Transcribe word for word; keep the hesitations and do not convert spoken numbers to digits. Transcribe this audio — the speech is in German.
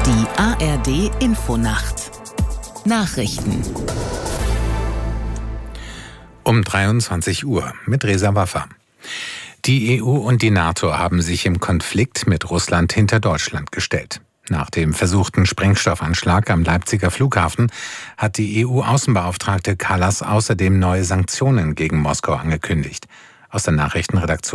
Die A R D Infonacht Nachrichten um dreiundzwanzig Uhr mit Reza Waffa. Die E U und die NATO haben sich im Konflikt mit Russland hinter Deutschland gestellt. Nach dem versuchten Sprengstoffanschlag am Leipziger Flughafen hat die E U-Außenbeauftragte Kallas außerdem neue Sanktionen gegen Moskau angekündigt. Aus der Nachrichtenredaktion